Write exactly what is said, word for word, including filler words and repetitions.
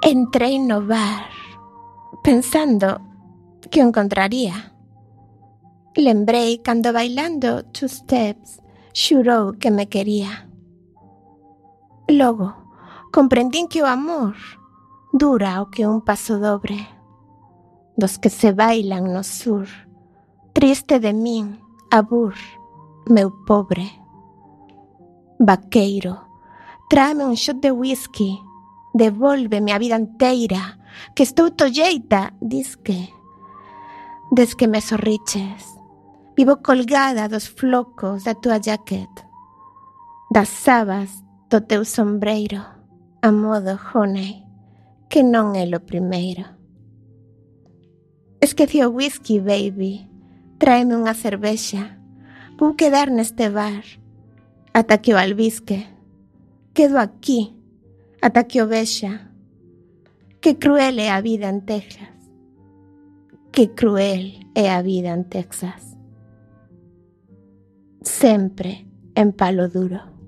Entrei no bar, pensando que o encontraría. Lembrei cando bailando two steps xurou que me quería. Logo, comprendín que o amor dura o que un paso dobre, dos que se bailan no sur, triste de min, abur, meu pobre. Vaqueiro, tráeme un shot de whisky, devólveme a vida inteira, que estou tolleita, disque. Des que me sorriches, vivo colgada dos flocos da tua jaquet, das sabas do teu sombreiro, a modo honey, que non é lo primeiro. Esqueci o whisky, baby, tráeme unha cervexa, vou quedar neste bar, ata que o albisque, quedo aquí, ata que o vexa. Que cruel é a vida en Texas. Que cruel é a vida en Texas. Sempre en palo duro.